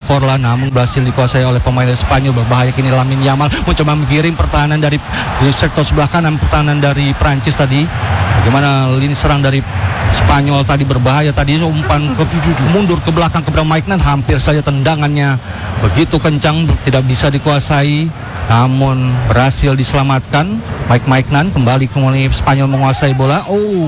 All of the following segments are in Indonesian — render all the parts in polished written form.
Bacorla, namun berhasil dikuasai oleh pemain Spanyol. Berbahaya kini Lamine Yamal mencoba menggiring pertahanan dari sektor sebelah kanan, pertahanan dari Prancis tadi. Bagaimana lini serang dari Spanyol tadi berbahaya tadi, umpan mundur ke belakang kepada Maignan, hampir saja tendangannya begitu kencang tidak bisa dikuasai, namun berhasil diselamatkan. Maignan kembali Spanyol menguasai bola.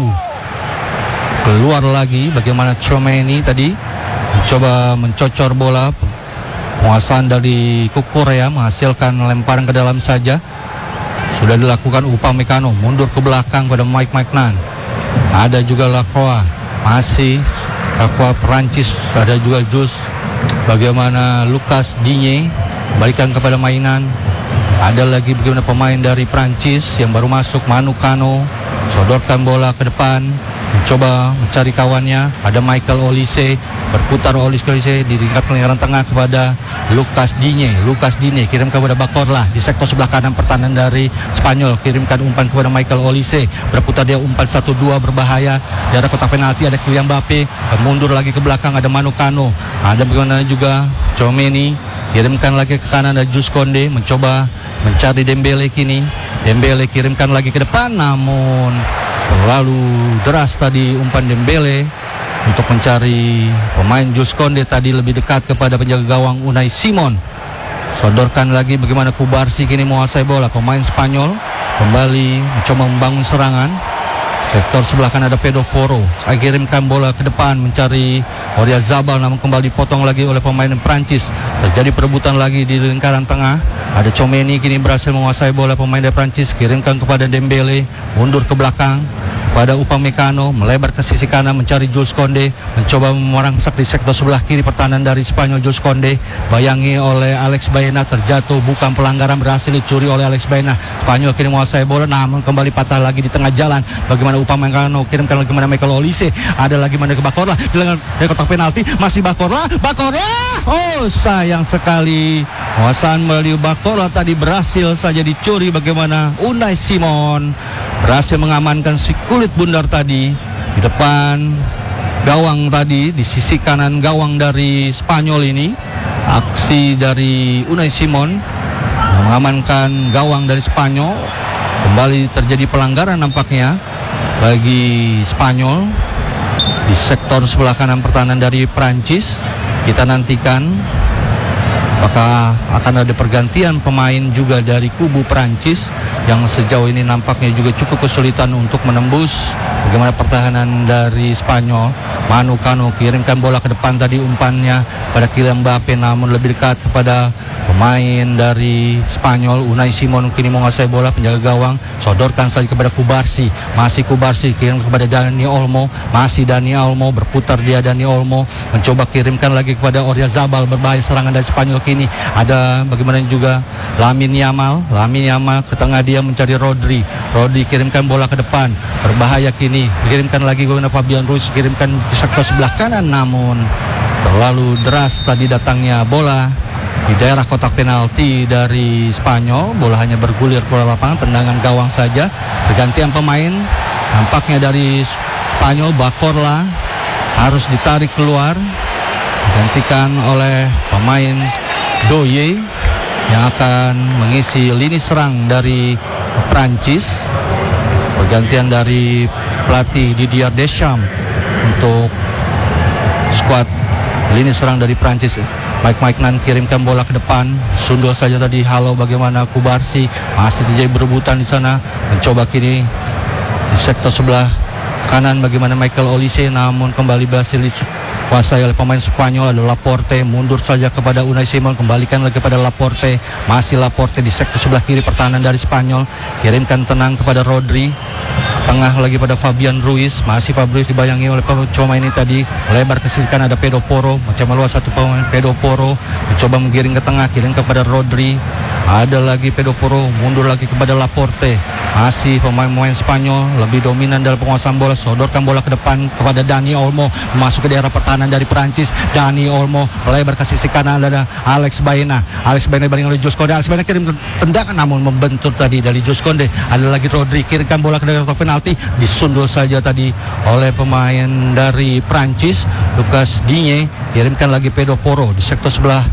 Keluar lagi bagaimana Tchouaméni tadi mencoba mencocor bola. Penguasaan dari Cucurella menghasilkan lemparan ke dalam saja. Sudah dilakukan Upamecano, mundur ke belakang pada Maignan. Ada juga Lacroix, masih Lacroix Perancis, ada juga Jus. Bagaimana Lucas Digne balikan kepada mainan. Ada lagi bagaimana pemain dari Perancis yang baru masuk, Manu Kano, sodorkan bola ke depan, mencoba mencari kawannya. Ada Michael Olise, berputar Olise di tingkat lingkaran tengah kepada Lucas Digne. Kirim kepada Bacorla di sektor sebelah kanan pertahanan dari Spanyol. Kirimkan umpan kepada Michael Olise, berputar dia umpan 1-2 berbahaya di arah kotak penalti. Ada Kylian Mbappe, mundur lagi ke belakang, ada Manu Kano. Ada bagaimana juga Tchouaméni, kirimkan lagi ke kanan, ada Jules Koundé mencoba mencari Dembele kini. Dembele kirimkan lagi ke depan, namun terlalu deras tadi umpan Dembele untuk mencari pemain Jules Koundé tadi lebih dekat kepada penjaga gawang Unai Simon. Sodorkan lagi bagaimana Cubarsí kini menguasai bola. Pemain Spanyol kembali mencoba membangun serangan. Sektor sebelah kanan ada Pedro Porro, kirimkan bola ke depan mencari Oyarzabal, namun kembali dipotong lagi oleh pemain Prancis. Terjadi perebutan lagi di lingkaran tengah. Ada Tchouaméni kini berhasil menguasai bola pemain dari Prancis, kirimkan kepada Dembele, mundur ke belakang pada Upamecano, melebar ke sisi kanan mencari Jules Koundé, mencoba merangsak di sektor sebelah kiri pertahanan dari Spanyol. Jules Koundé bayangi oleh Alex Baena, terjatuh, bukan pelanggaran, berhasil dicuri oleh Alex Baena. Spanyol kini menguasai bola, namun kembali patah lagi di tengah jalan. Bagaimana Upamecano, kirimkan lagi kepada Michael Olise, ada lagi mana ke Bacorla dari kotak penalti, masih Bacorla. Sayang sekali penguasaan melalui Bacorla tadi berhasil saja dicuri. Bagaimana Unai Simon berhasil mengamankan si kulit bundar tadi di depan gawang tadi, di sisi kanan gawang dari Spanyol ini. Aksi dari Unai Simon mengamankan gawang dari Spanyol. Kembali terjadi pelanggaran nampaknya bagi Spanyol di sektor sebelah kanan pertahanan dari Prancis. Kita nantikan apakah akan ada pergantian pemain juga dari kubu Prancis yang sejauh ini nampaknya juga cukup kesulitan untuk menembus bagaimana pertahanan dari Spanyol. Manu Kano kirimkan bola ke depan tadi, umpannya pada Kylian Mbappe, namun lebih dekat kepada pemain dari Spanyol. Unai Simon kini menguasai bola, penjaga gawang sodorkan saja kepada Cubarsí, masih Cubarsí kirim kepada Dani Olmo, masih Dani Olmo, berputar dia Dani Olmo, mencoba kirimkan lagi kepada Oyarzabal. Berbahaya serangan dari Spanyol kini. Ada bagaimana juga Lamine Yamal ke tengah, dia mencari Rodri kirimkan bola ke depan, berbahaya kini, kirimkan lagi kepada Fabian Ruiz, kirimkan ke sektor sebelah kanan, namun terlalu deras tadi datangnya bola di daerah kotak penalti dari Spanyol. Bola hanya bergulir keluar lapangan, tendangan gawang saja. Pergantian pemain nampaknya dari Spanyol. Bacorla harus ditarik keluar, digantikan oleh pemain Doye yang akan mengisi lini serang dari Prancis. Pergantian dari pelatih Didier Deschamps untuk skuad lini serang dari Prancis. Maignan kirimkan bola ke depan, sundul saja tadi. Bagaimana Cubarsí, masih terjadi berebutan di sana. Mencoba kini di sektor sebelah kanan bagaimana Michael Olise, namun kembali berhasil dikuasai oleh pemain Spanyol. Ada Laporte, mundur saja kepada Unai Simon, kembalikan lagi kepada Laporte, masih Laporte di sektor sebelah kiri pertahanan dari Spanyol. Kirimkan tenang kepada Rodri, tengah lagi pada Fabian Ruiz, masih Fabriz dibayangi oleh Tchouaméni tadi, lebar ke sisi kanan ada Pedro Porro, mencoba luas satu pemain Pedro Porro, mencoba menggiring ke tengah, kirim kepada Rodri, ada lagi Pedro Porro, mundur lagi kepada Laporte, masih pemain-pemain Spanyol lebih dominan dalam penguasaan bola, sodorkan bola ke depan kepada Dani Olmo, masuk ke daerah pertahanan dari Perancis. Dani Olmo lebar ke sisi kanan, ada Alex Baena dibanding oleh Jules Koundé. Alex Baena kirim tendangan namun membentur tadi dari Jules Koundé. Ada lagi Rodri, kirimkan bola ke daerah penalti, disundul saja tadi oleh pemain dari Prancis. Lucas Digne kirimkan lagi Pedro Porro di sektor sebelah